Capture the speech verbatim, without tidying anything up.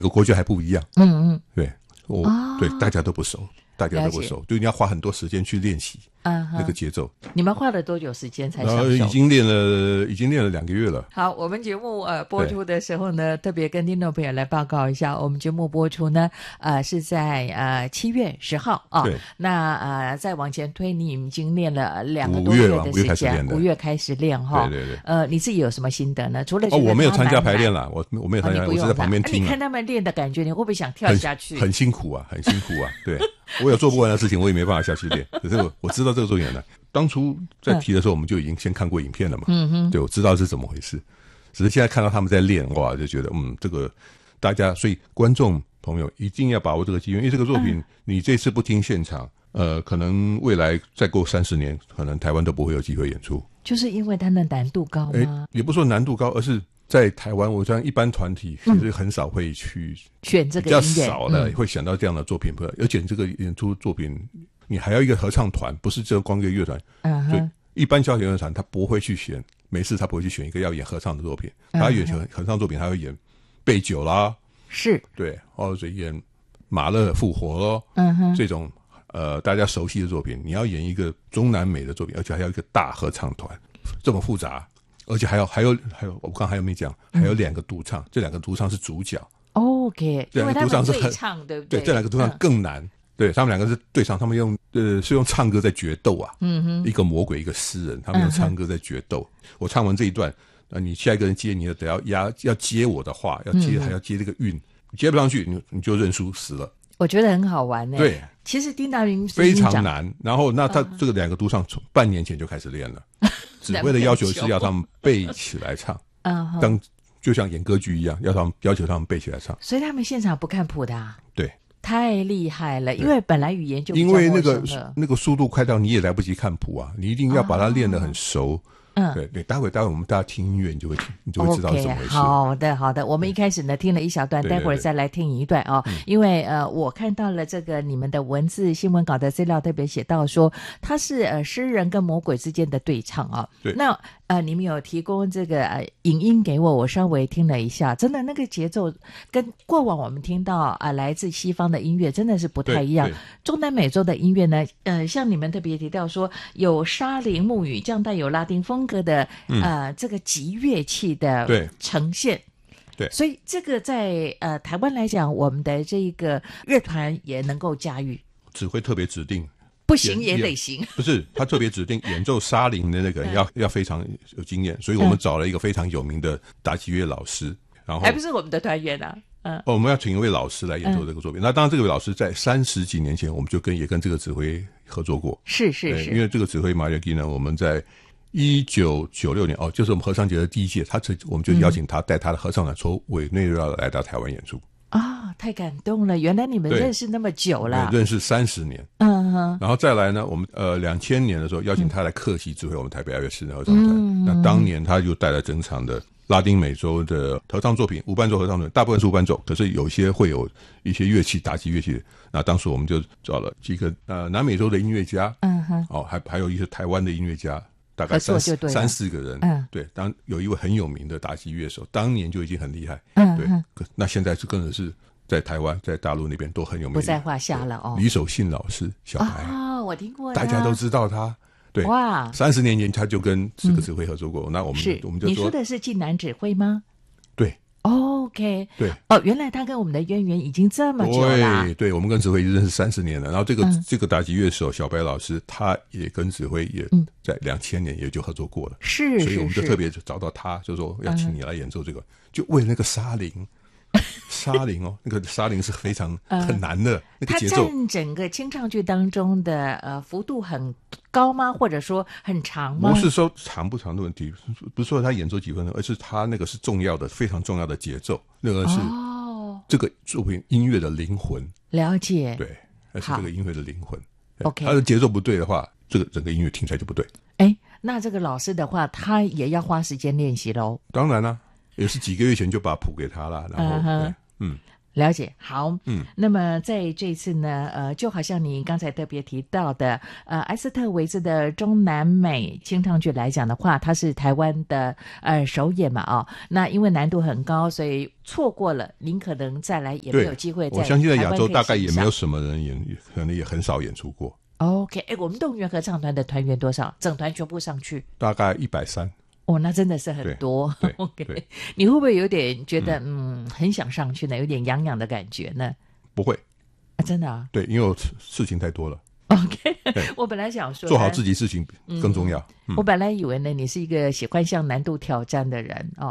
个国家还不一样。 嗯嗯， 对，我、哦、对大家都不熟，大家都不熟，就你要花很多时间去练习。嗯，那个节奏。 你们花了多久时间才上手？ 呃，已经练了，已经练了两个月了。 好，我们节目呃播出的时候呢，特别跟听众朋友来报告一下，我们节目播出呢，呃是在呃七月十号啊。对。那呃再往前推，你已经练了两个多月的时间，五月开始练哈。对对对。呃，你自己有什么心得呢？除了哦，我没有参加排练啦，我我没有参加， 哦、 我是在旁边听、啊。 你看他们练的感觉，你会不会想跳下去？ 很, 很辛苦啊，很辛苦啊。对，我有做不完的事情，我也没办法下去练。可是我我知道这个作品呢。当初在提的时候，我们就已经先看过影片了嘛，嗯哼，对，我知道是怎么回事，只是现在看到他们在练，哇，就觉得嗯，这个大家，所以观众朋友一定要把握这个机会，因为这个作品、嗯、你这次不听现场，呃，可能未来再过三十年，可能台湾都不会有机会演出， 就是因为它的难度高吗？ 欸、也不说难度高，而是在台湾，我想一般团体其实很少会去、嗯、 选这个音乐， 比较少的、嗯、会想到这样的作品，而且这个演出作品。你还要一个合唱团，不是只有光一个乐团。嗯，所以一般交响乐团他不会去选，每次他不会去选一个要演合唱的作品，他演合唱作品，他会演贝九啦， 是对，或者演马勒复活咯，嗯哼，这种呃大家熟悉的作品，你要演一个中南美的作品，而且还要一个大合唱团，这么复杂，而且还有还有还有，我刚还有没讲，还有两个独唱，嗯、这两个独唱是主角。 OK， 这两个独唱是很对唱，对不对？ 对，这两个独唱更难。嗯对，他们两个是对唱，他们用呃是用唱歌在决斗啊，嗯哼，一个魔鬼一个诗人，他们用唱歌在决斗。嗯、我唱完这一段，呃，你下一个人接，你得要压要接我的话，要接、嗯、还要接这个韵，你接不上去，你你就认输死了。 我觉得很好玩呢。 对， 其实丁大云非常难。然后那他这个两个独唱从半年前就开始练了，指挥的要求是要他们背起来唱，嗯，当就像演歌剧一样，要他们要求他们背起来唱。 所以他们现场不看谱的、啊。 对。 太厉害了，因为本来语言就比较因为那个那个速度快到你也来不及看谱啊，你一定要把它练得很熟。哦嗯，对对，待会待会我们大家听音乐，你就会听，你就会知道是怎么回事。 Okay, 好的好的，我们一开始呢听了一小段，待会儿再来听一段啊、哦。因为呃，我看到了这个你们的文字新闻稿的资料，特别写到说它是呃诗人跟魔鬼之间的对唱啊、哦。 对， 那呃你们有提供这个呃影音给我，我稍微听了一下，真的那个节奏跟过往我们听到啊、呃、来自西方的音乐真的是不太一样。中南美洲的音乐呢，呃，像你们特别提到说有沙林木语这样带有拉丁风格的、嗯、呃这个集乐器的呈现。 对， 所以这个在呃台湾来讲，我们的这个乐团也能够驾驭。 指挥特别指定， 不行也得行。 不是，他特别指定演奏沙林的那个要、嗯、要非常有经验，所以我们找了一个非常有名的打击乐老师，然后还不是我们的团员啊。嗯， 哦，我们要请一位老师来演奏这个作品。嗯、那当然，这个老师在三十几年前，我们就跟也跟这个指挥合作过。 是是是， 因为这个指挥马约基呢，我们在一九九六年哦，就是我们合唱节的第一届，他我们就邀请他带他的合唱团从委内瑞拉来到台湾演出。 啊、哦，太感动了！原来你们认识那么久了， 认识三十年。嗯哼，然后再来呢，我们呃两千年的时候邀请他来客席指挥我们台北爱乐室的合唱团。嗯、那当年他就带来整场的拉丁美洲的合唱作品，无伴奏合唱作品，大部分是无伴奏，可是有些会有一些乐器打击乐器的。那当时我们就找了几个呃南美洲的音乐家，嗯哼，哦还还有一些台湾的音乐家。大概三三四个人，嗯，对，当有一位很有名的打击乐手，当年就已经很厉害，嗯，对，那现在是更的是在台湾、在大陆那边都很有名， 不在话下了哦。 李守信老师，小孩哦，我听过， 大家都知道他，对，哇，三十年前他就跟这个指挥合作过，嗯、那我们我们就说， 你说的是晋南指挥吗？ 对。 OK， 对， 哦，原来他跟我们的渊源已经这么久了。 对，对，我们跟指挥已经认识三十年了。然后这个、嗯、这个打击乐手小白老师，他也跟指挥也在两千年也就合作过了。 是、嗯， 所以我们就特别找到他，就说要请你来演奏这个，嗯、就为那个沙林。沙林哦，那个沙林是非常很难的、呃、那个节奏。它占整个清唱剧当中的呃幅度很高吗？或者说很长吗？ 不是说长不长的问题，不是说他演奏几分钟，而是他那个是重要的、非常重要的节奏，那个是这个作品音乐的灵魂。 了解， 对，那是这个音乐的灵魂。OK， 他的节奏不对的话，这个整个音乐听起来就不对。 哎，那这个老师的话，他也要花时间练习喽。 当然啦、啊。也是几个月前就把谱给他了，然后、uh-huh. 嗯， 了解，好， 嗯， 那么在这次呢，呃，就好像你刚才特别提到的，呃，埃斯特维兹的中南美清唱剧来讲的话，它是台湾的呃首演嘛，哦，那因为难度很高，所以错过了，您可能再来也没有机会在台湾可以欣赏。 我相信在亚洲大概也没有什么人演，可能也很少演出过。 OK， 哎，我们动物园合唱团的团员多少？整团全部上去？ 大概一百三。 哦，那真的是很多。 对 OK， 对， 你会不会有点觉得嗯，嗯很想上去呢？有点痒痒的感觉呢？ 不会、 啊，真的啊？ 对，因为我事情太多了。 OK， 我本来想说做好自己事情更重要。 嗯嗯、我本来以为呢，你是一个喜欢向难度挑战的人哦。